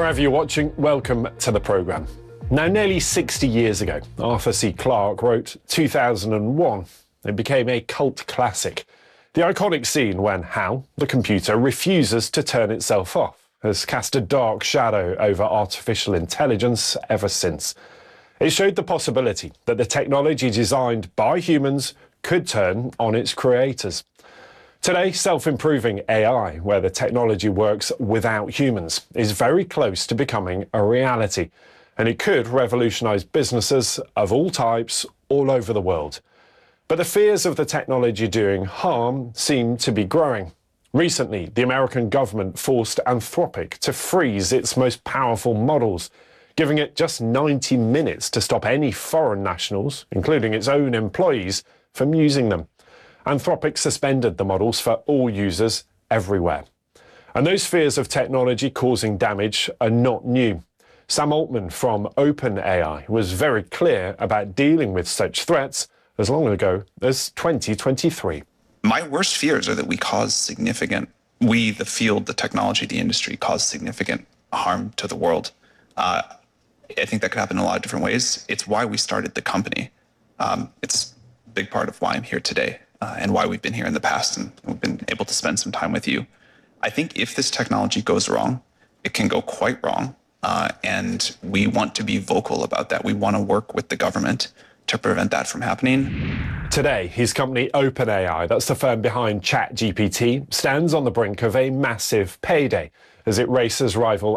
Wherever you're watching, welcome to the programme. Now, nearly 60 years ago, Arthur C. Clarke wrote 2001. It became a cult classic. The iconic scene when HAL, the computer, refuses to turn itself off, has cast a dark shadow over artificial intelligence ever since. It showed the possibility that the technology designed by humans could turn on its creators. Today, self-improving AI, where the technology works without humans, is very close to becoming a reality, and it could revolutionise businesses of all types all over the world. But the fears of the technology doing harm seem to be growing. Recently, the American government forced Anthropic to freeze its most powerful models, giving it just 90 minutes to stop any foreign nationals, including its own employees, from using them. Anthropic suspended the models for all users everywhere. And those fears of technology causing damage are not new. Sam Altman from OpenAI was very clear about dealing with such threats as long ago as 2023. My worst fears are that we, the field, the technology, the industry, cause significant harm to the world. I think that could happen in a lot of different ways. It's why we started the company. It's a big part of why I'm here today. And why we've been here in the past and we've been able to spend some time with you. I think if this technology goes wrong, it can go quite wrong. And we want to be vocal about that. We want to work with the government to prevent that from happening. Today, his company OpenAI, that's the firm behind ChatGPT, stands on the brink of a massive payday as it races rival